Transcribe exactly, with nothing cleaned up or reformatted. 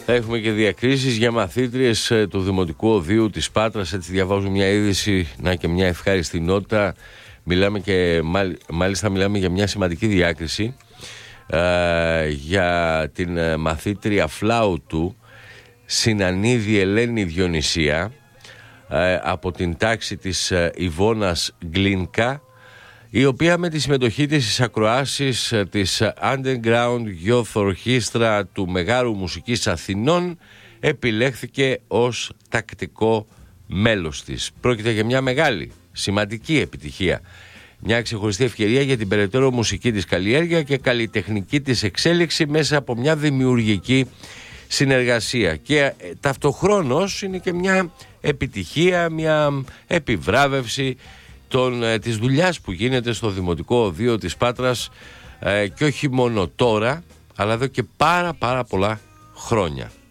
Έχουμε και διακρίσεις για μαθήτριες του Δημοτικού Οδείου της Πάτρας. Έτσι διαβάζω μια είδηση, να και μια ευχάριστη νότα. Μιλάμε και μάλιστα μιλάμε για μια σημαντική διάκριση ε, για την μαθήτρια φλάουτου Συνανίδη Ελένη Διονυσία ε, από την τάξη της ε, Ιβώνας Γκλίνκα, η οποία με τη συμμετοχή της στις ακροάσεις της Underground Youth Orchestra του Μεγάρου Μουσικής Αθηνών επιλέχθηκε ως τακτικό μέλος της. Πρόκειται για μια μεγάλη, σημαντική επιτυχία. Μια ξεχωριστή ευκαιρία για την περαιτέρω μουσική της καλλιέργεια και καλλιτεχνική της εξέλιξη μέσα από μια δημιουργική συνεργασία. Και ε, ταυτοχρόνως είναι και μια επιτυχία, μια επιβράβευση Των, ε, της δουλειάς που γίνεται στο Δημοτικό Οδείο της Πάτρας ε, και όχι μόνο τώρα, αλλά εδώ και πάρα πάρα πολλά χρόνια.